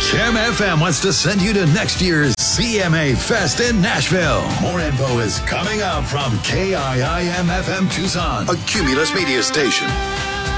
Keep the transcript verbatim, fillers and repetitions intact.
Jam F M wants to send you to next year's C M A Fest in Nashville. More info is coming up from K I I M F M Tucson, a Cumulus media station.